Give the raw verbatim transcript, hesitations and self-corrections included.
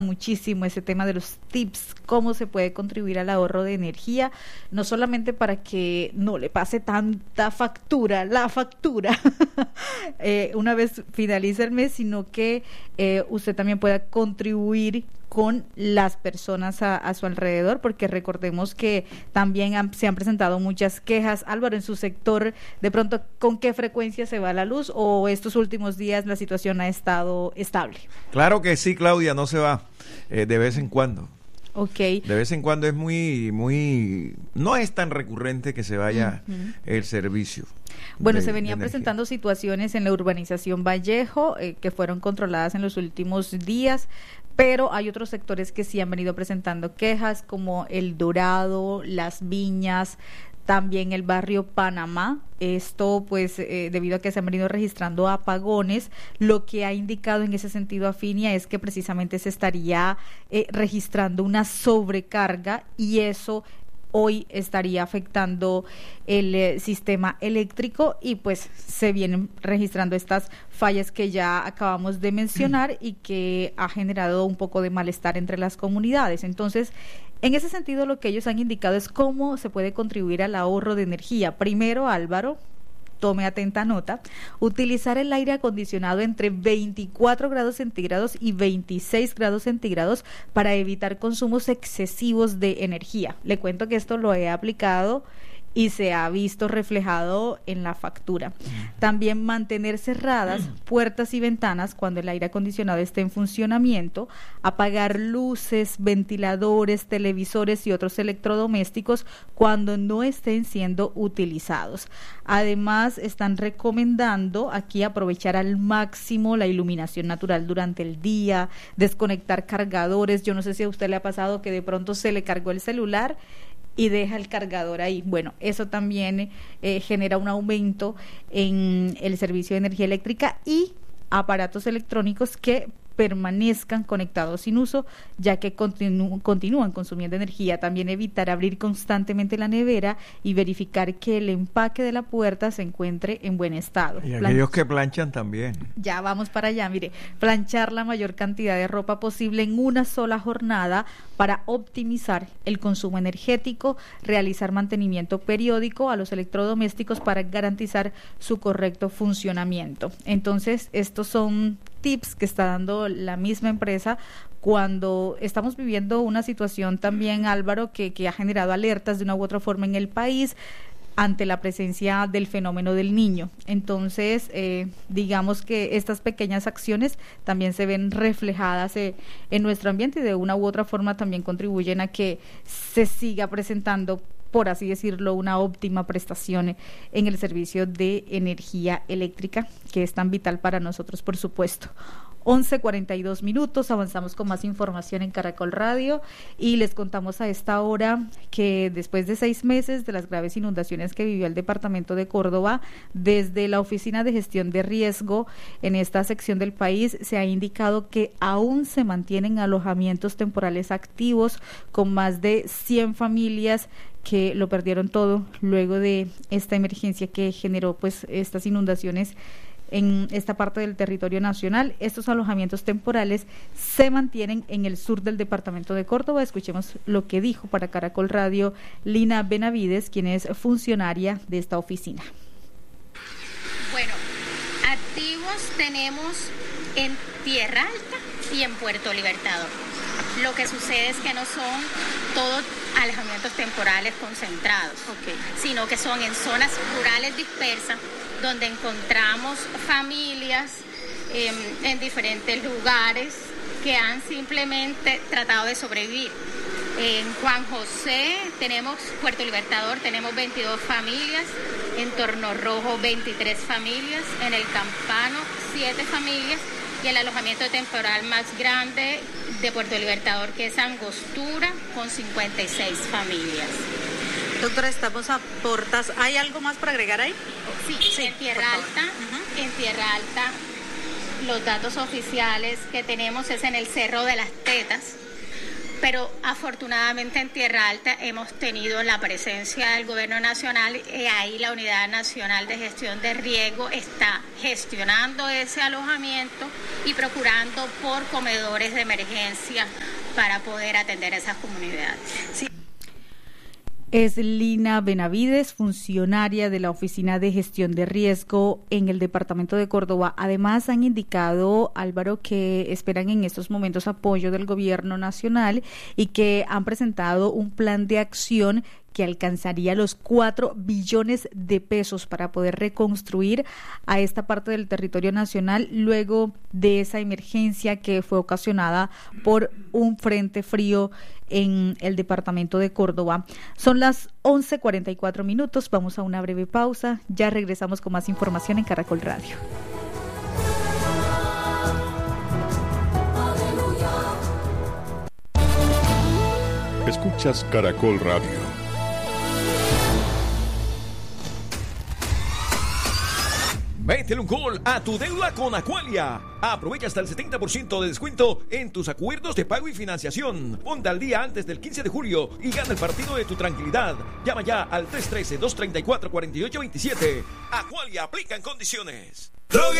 muchísimo ese tema de los tips, cómo se puede contribuir al ahorro de energía, no solamente para que no le pase tanta factura, la factura, eh, una vez finalice el mes, sino que eh, usted también pueda contribuir con las personas a, a su alrededor, porque recordemos que también han, se han presentado muchas quejas. Álvaro, en su sector, de pronto, ¿con qué frecuencia se va la luz o estos últimos días la situación ha estado estable? Claro que sí, Claudia, no se va, eh, de vez en cuando. Okay. De vez en cuando es muy, muy, no es tan recurrente que se vaya uh-huh. el servicio. Bueno, de, se venían presentando situaciones en la urbanización Vallejo eh, que fueron controladas en los últimos días, pero hay otros sectores que sí han venido presentando quejas, como El Dorado, Las Viñas, también el barrio Panamá. Esto pues eh, debido a que se han venido registrando apagones. Lo que ha indicado en ese sentido Afinia es que precisamente se estaría eh, registrando una sobrecarga y eso hoy estaría afectando el eh, sistema eléctrico y pues se vienen registrando estas fallas que ya acabamos de mencionar y que ha generado un poco de malestar entre las comunidades. Entonces, en ese sentido, lo que ellos han indicado es cómo se puede contribuir al ahorro de energía. Primero, Álvaro, tome atenta nota, utilizar el aire acondicionado entre veinticuatro grados centígrados y veintiséis grados centígrados para evitar consumos excesivos de energía. Le cuento que esto lo he aplicado y se ha visto reflejado en la factura. También mantener cerradas puertas y ventanas cuando el aire acondicionado esté en funcionamiento, apagar luces, ventiladores, televisores y otros electrodomésticos cuando no estén siendo utilizados. Además, están recomendando aquí aprovechar al máximo la iluminación natural durante el día, desconectar cargadores. Yo no sé si a usted le ha pasado que de pronto se le cargó el celular y deja el cargador ahí. Bueno, eso también eh, genera un aumento en el servicio de energía eléctrica y aparatos electrónicos que permanezcan conectados sin uso, ya que continu- continúan consumiendo energía. También evitar abrir constantemente la nevera y verificar que el empaque de la puerta se encuentre en buen estado. Y aquellos Plan- que planchan también. Ya vamos para allá, mire, planchar la mayor cantidad de ropa posible en una sola jornada para optimizar el consumo energético, realizar mantenimiento periódico a los electrodomésticos para garantizar su correcto funcionamiento. Entonces, estos son tips que está dando la misma empresa cuando estamos viviendo una situación también, Álvaro, que, que ha generado alertas de una u otra forma en el país ante la presencia del fenómeno del Niño. Entonces, eh, digamos que estas pequeñas acciones también se ven reflejadas eh, en nuestro ambiente y de una u otra forma también contribuyen a que se siga presentando, por así decirlo, una óptima prestación en el servicio de energía eléctrica, que es tan vital para nosotros, por supuesto. once cuarenta y dos minutos, avanzamos con más información en Caracol Radio y les contamos a esta hora que después de seis meses de las graves inundaciones que vivió el departamento de Córdoba, desde la Oficina de Gestión de Riesgo en esta sección del país se ha indicado que aún se mantienen alojamientos temporales activos con más de cien familias que lo perdieron todo luego de esta emergencia que generó pues estas inundaciones en esta parte del territorio nacional. Estos alojamientos temporales se mantienen en el sur del departamento de Córdoba. Escuchemos lo que dijo para Caracol Radio Lina Benavides, quien es funcionaria de esta oficina. Bueno, activos tenemos en Tierra Alta y en Puerto Libertador. Lo que sucede es que no son todos alojamientos temporales concentrados, okay, sino que son en zonas rurales dispersas donde encontramos familias eh, en diferentes lugares que han simplemente tratado de sobrevivir. En Juan José tenemos, Puerto Libertador tenemos veintidós familias, en Torno Rojo veintitrés familias, en el Campano siete familias y el alojamiento temporal más grande de Puerto Libertador, que es Angostura, con cincuenta y seis familias. Doctora, estamos a portas. ¿Hay algo más para agregar ahí? Sí, sí, en Tierra Alta, uh-huh. en Tierra Alta, los datos oficiales que tenemos es en el Cerro de las Tetas, pero afortunadamente en Tierra Alta hemos tenido la presencia del Gobierno Nacional y ahí la Unidad Nacional de Gestión de Riesgo está gestionando ese alojamiento y procurando por comedores de emergencia para poder atender a esas comunidades. Sí. Es Lina Benavides, funcionaria de la Oficina de Gestión de Riesgo en el Departamento de Córdoba. Además, han indicado, Álvaro, que esperan en estos momentos apoyo del Gobierno Nacional y que han presentado un plan de acción que alcanzaría los cuatro billones de pesos para poder reconstruir a esta parte del territorio nacional luego de esa emergencia que fue ocasionada por un frente frío en el departamento de Córdoba. Son las once cuarenta y cuatro minutos, vamos a una breve pausa, ya regresamos con más información en Caracol Radio. Escuchas Caracol Radio. Métele un gol a tu deuda con Aqualia. Aprovecha hasta el setenta por ciento de descuento en tus acuerdos de pago y financiación. Ponte al día antes del quince de julio y gana el partido de tu tranquilidad. Llama ya al tres uno tres, dos tres cuatro, cuatro ocho dos siete. Aqualia, aplican condiciones.